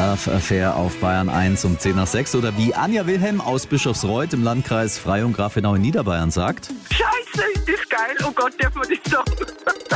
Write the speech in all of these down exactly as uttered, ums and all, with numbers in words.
Love Affair auf Bayern eins um zehn nach sechs. Oder wie Anja Wilhelm aus Bischofsreuth im Landkreis Freyung Grafenau in Niederbayern sagt. Scheiße, ist das geil. Oh Gott, darf man das sagen?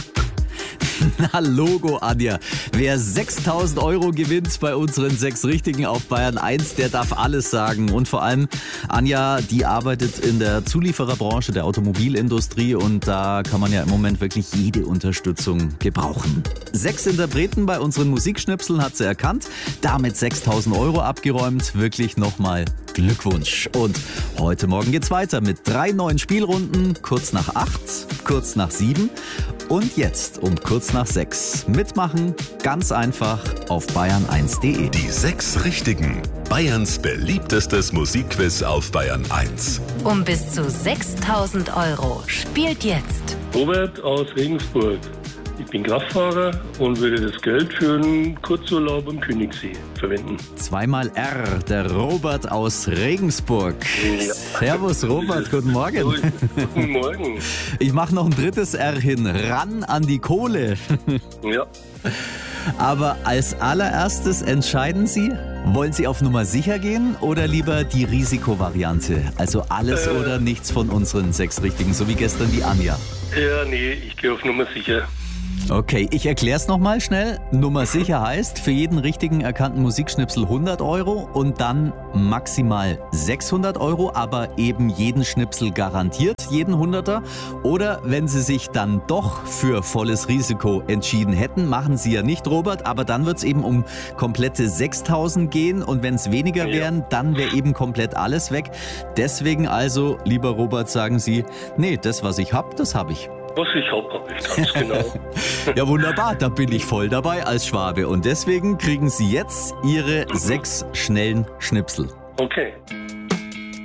Na Logo, Anja. Wer sechstausend Euro gewinnt bei unseren sechs Richtigen auf Bayern eins, der darf alles sagen. Und vor allem, Anja, die arbeitet in der Zuliefererbranche der Automobilindustrie und da kann man ja im Moment wirklich jede Unterstützung gebrauchen. Sechs Interpreten bei unseren Musikschnipseln hat sie erkannt, damit sechstausend Euro abgeräumt. Wirklich nochmal Glückwunsch. Und heute Morgen geht's weiter mit drei neuen Spielrunden, kurz nach acht, kurz nach sieben und jetzt um kurz nach sechs. Mitmachen, ganz einfach auf bayern eins punkt de. Die sechs Richtigen. Bayerns beliebtestes Musikquiz auf Bayern eins. Um bis zu sechstausend Euro. Spielt jetzt Robert aus Regensburg. Ich bin Kraftfahrer und würde das Geld für einen Kurzurlaub am Königssee verwenden. Zweimal R, der Robert aus Regensburg. Ja. Servus Robert, guten Morgen. Guten Morgen. Ich mache noch ein drittes R hin, ran an die Kohle. Ja. Aber als allererstes entscheiden Sie, wollen Sie auf Nummer sicher gehen oder lieber die Risikovariante? Also alles äh. oder nichts von unseren sechs Richtigen, so wie gestern die Anja. Ja, nee, ich gehe auf Nummer sicher. Okay, ich erkläre es nochmal schnell. Nummer sicher heißt, für jeden richtigen erkannten Musikschnipsel hundert Euro und dann maximal sechshundert Euro, aber eben jeden Schnipsel garantiert, jeden Hunderter. Oder wenn Sie sich dann doch für volles Risiko entschieden hätten, machen Sie ja nicht, Robert, aber dann wird es eben um komplette sechstausend gehen und wenn es weniger Ja. wären, dann wäre eben komplett alles weg. Deswegen also, lieber Robert, sagen Sie, nee, das, was ich habe, das habe ich. Was ich hab, hab ich ganz genau. Ja, wunderbar, da bin ich voll dabei als Schwabe. Und deswegen kriegen Sie jetzt Ihre sechs schnellen Schnipsel. Okay.